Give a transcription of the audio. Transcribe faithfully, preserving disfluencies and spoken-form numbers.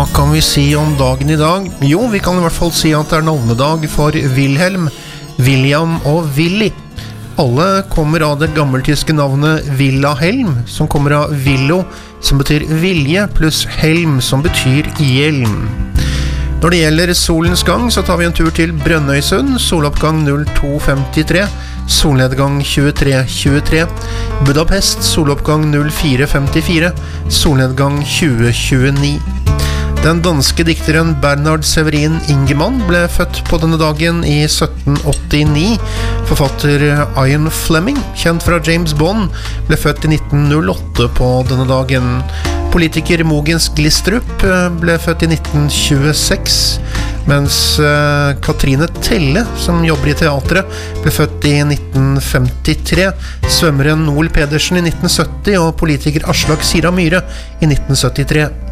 Hva kan vi si om dagen i dag? Jo, vi kan i hvert fall si at det er navnedag for Wilhelm, William og Willy. Alle kommer av det gammeltyske navnet Villahelm, som kommer av Villo, som betyr vilje, pluss helm, som betyr hjelm. Når det gjelder solens gang, så tar vi en tur til Brønnøysund, soloppgang null to femtitre, solnedgang tjuetre tjuetre, Budapest, soloppgang null fire femtifire, solnedgang tjue tjueni. Den danske dikteren Bernhard Severin Ingemann ble født på denne dagen i sytten åttini. Forfatter Ian Fleming, kjent fra James Bond, ble født i nitten null åtte på denne dagen. Politiker Mogens Glistrup ble født i nitten tjueseks, mens Katrine Telle, som jobber i teatret, ble født i nitten femtitre, svømmeren Noel Pedersen i nitten sytti og politiker Aslak Sira Myhre i nitten syttitre.